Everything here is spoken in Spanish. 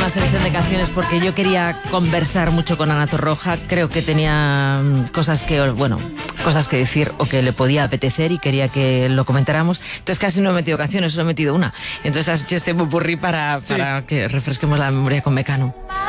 una selección de canciones porque yo quería conversar mucho con Ana Torroja. Creo que tenía cosas que decir o que le podía apetecer y quería que lo comentáramos. Entonces casi no he metido canciones, solo he metido una. Entonces has hecho este popurrí para que refresquemos la memoria con Mecano.